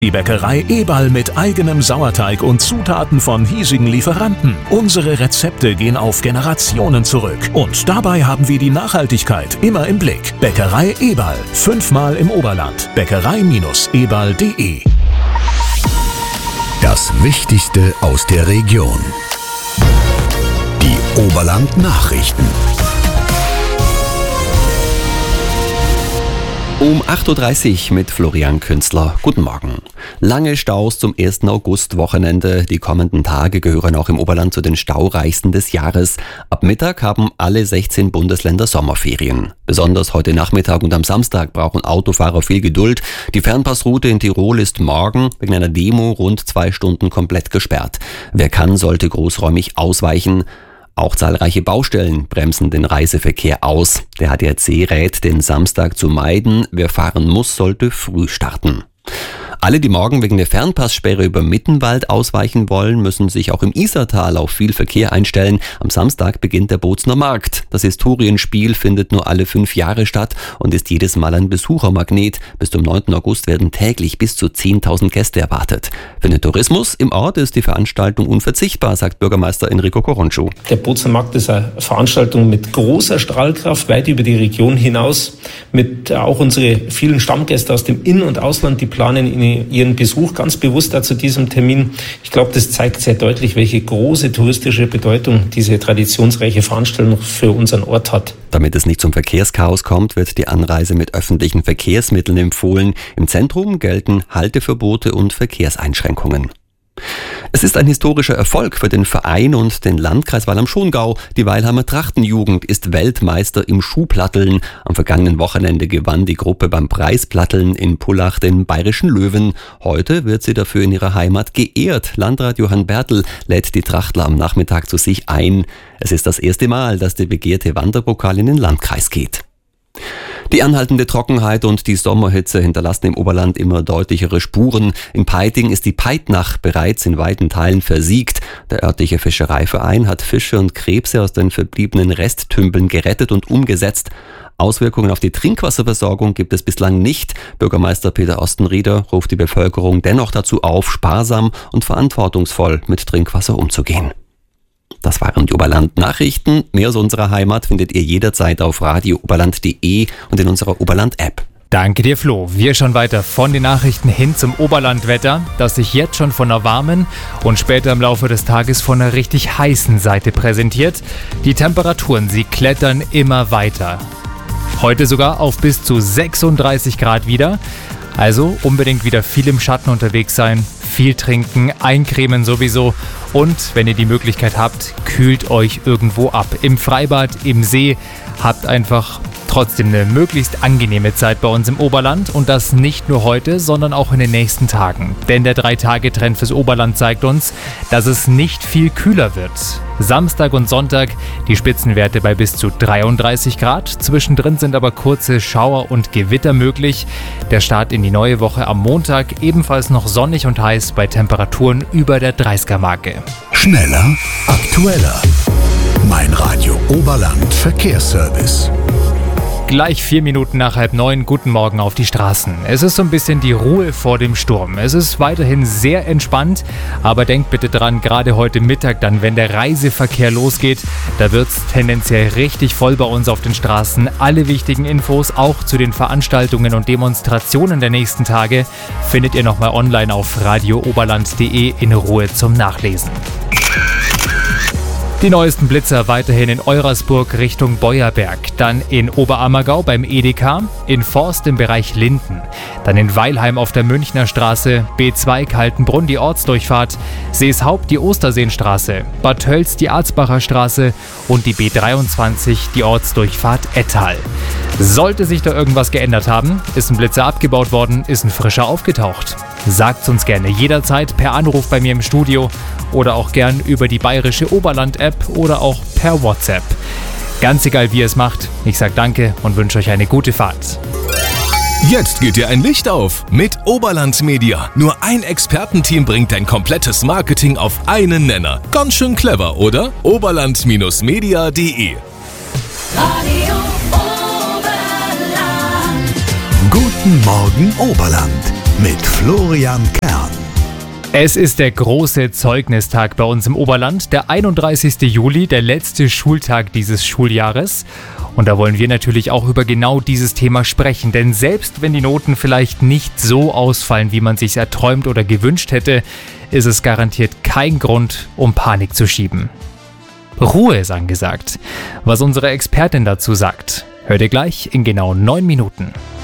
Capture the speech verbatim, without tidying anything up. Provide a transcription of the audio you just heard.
Die Bäckerei Eberl mit eigenem Sauerteig und Zutaten von hiesigen Lieferanten. Unsere Rezepte gehen auf Generationen zurück. Und dabei haben wir die Nachhaltigkeit immer im Blick. Bäckerei Eberl. Fünfmal im Oberland. Bäckerei eberl punkt de. Das Wichtigste aus der Region. Die Oberland-Nachrichten. Um acht Uhr dreißig mit Florian Künzler. Guten Morgen. Lange Staus zum ersten August-Wochenende. Die kommenden Tage gehören auch im Oberland zu den staureichsten des Jahres. Ab Mittag haben alle sechzehn Bundesländer Sommerferien. Besonders heute Nachmittag und am Samstag brauchen Autofahrer viel Geduld. Die Fernpassroute in Tirol ist morgen wegen einer Demo rund zwei Stunden komplett gesperrt. Wer kann, sollte großräumig ausweichen. Auch zahlreiche Baustellen bremsen den Reiseverkehr aus. Der H D A C rät, den Samstag zu meiden. Wer fahren muss, sollte früh starten. Alle, die morgen wegen der Fernpasssperre über Mittenwald ausweichen wollen, müssen sich auch im Isartal auf viel Verkehr einstellen. Am Samstag beginnt der Bozner Markt. Das Historienspiel findet nur alle fünf Jahre statt und ist jedes Mal ein Besuchermagnet. Bis zum neunten August werden täglich bis zu zehntausend Gäste erwartet. Für den Tourismus im Ort ist die Veranstaltung unverzichtbar, sagt Bürgermeister Enrico Corroncio. Der Bozner Markt ist eine Veranstaltung mit großer Strahlkraft, weit über die Region hinaus. Mit auch unsere vielen Stammgäste aus dem In- und Ausland, die planen in ihren Besuch ganz bewusst zu diesem Termin. Ich glaube, das zeigt sehr deutlich, welche große touristische Bedeutung diese traditionsreiche Veranstaltung für unseren Ort hat. Damit es nicht zum Verkehrschaos kommt, wird die Anreise mit öffentlichen Verkehrsmitteln empfohlen. Im Zentrum gelten Halteverbote und Verkehrseinschränkungen. Es ist ein historischer Erfolg für den Verein und den Landkreis Weil am Schongau. Die Weilheimer Trachtenjugend ist Weltmeister im Schuhplatteln. Am vergangenen Wochenende gewann die Gruppe beim Preisplatteln in Pullach den Bayerischen Löwen. Heute wird sie dafür in ihrer Heimat geehrt. Landrat Johann Bertel lädt die Trachtler am Nachmittag zu sich ein. Es ist das erste Mal, dass der begehrte Wanderpokal in den Landkreis geht. Die anhaltende Trockenheit und die Sommerhitze hinterlassen im Oberland immer deutlichere Spuren. In Peiting ist die Peitnach bereits in weiten Teilen versiegt. Der örtliche Fischereiverein hat Fische und Krebse aus den verbliebenen Resttümpeln gerettet und umgesetzt. Auswirkungen auf die Trinkwasserversorgung gibt es bislang nicht. Bürgermeister Peter Ostenrieder ruft die Bevölkerung dennoch dazu auf, sparsam und verantwortungsvoll mit Trinkwasser umzugehen. Das waren die Oberland-Nachrichten. Mehr aus unserer Heimat findet ihr jederzeit auf radio oberland punkt de und in unserer Oberland-App. Danke dir, Flo. Wir schon weiter von den Nachrichten hin zum Oberlandwetter, das sich jetzt schon von einer warmen und später im Laufe des Tages von einer richtig heißen Seite präsentiert. Die Temperaturen, sie klettern immer weiter. Heute sogar auf bis zu sechsunddreißig Grad wieder. Also unbedingt wieder viel im Schatten unterwegs sein, viel trinken, eincremen sowieso und wenn ihr die Möglichkeit habt, kühlt euch irgendwo ab. Im Freibad, im See, habt einfach trotzdem eine möglichst angenehme Zeit bei uns im Oberland und das nicht nur heute, sondern auch in den nächsten Tagen. Denn der drei Tage Trend fürs Oberland zeigt uns, dass es nicht viel kühler wird. Samstag und Sonntag die Spitzenwerte bei bis zu dreiunddreißig Grad. Zwischendrin sind aber kurze Schauer und Gewitter möglich. Der Start in die neue Woche am Montag ebenfalls noch sonnig und heiß bei Temperaturen über der dreißiger-Marke. Schneller, aktueller. Mein Radio Oberland Verkehrsservice. Gleich vier Minuten nach halb neun, guten Morgen auf die Straßen. Es ist so ein bisschen die Ruhe vor dem Sturm. Es ist weiterhin sehr entspannt, aber denkt bitte dran, gerade heute Mittag dann, wenn der Reiseverkehr losgeht, da wird es tendenziell richtig voll bei uns auf den Straßen. Alle wichtigen Infos, auch zu den Veranstaltungen und Demonstrationen der nächsten Tage, findet ihr nochmal online auf radio oberland punkt de in Ruhe zum Nachlesen. Die neuesten Blitzer weiterhin in Eurasburg Richtung Beuerberg, dann in Oberammergau beim Edeka, in Forst im Bereich Linden, dann in Weilheim auf der Münchner Straße, B zwei Kaltenbrunn die Ortsdurchfahrt, Seeshaupt die Osterseenstraße, Bad Tölz die Arzbacher Straße und die B dreiundzwanzig die Ortsdurchfahrt Ettal. Sollte sich da irgendwas geändert haben, ist ein Blitzer abgebaut worden, ist ein frischer aufgetaucht. Sagt's uns gerne jederzeit per Anruf bei mir im Studio oder auch gern über die Bayerische Oberland-App oder auch per WhatsApp. Ganz egal, wie ihr es macht, ich sag danke und wünsche euch eine gute Fahrt. Jetzt geht dir ein Licht auf mit Oberland Media. Nur ein Expertenteam bringt dein komplettes Marketing auf einen Nenner. Ganz schön clever, oder? oberland Media punkt de Radio Oberland. Guten Morgen Oberland mit Florian Kern. Es ist der große Zeugnistag bei uns im Oberland, der einunddreißigste Juli, der letzte Schultag dieses Schuljahres. Und da wollen wir natürlich auch über genau dieses Thema sprechen, denn selbst wenn die Noten vielleicht nicht so ausfallen, wie man sich erträumt oder gewünscht hätte, ist es garantiert kein Grund, um Panik zu schieben. Ruhe ist angesagt. Was unsere Expertin dazu sagt, hört ihr gleich in genau neun Minuten.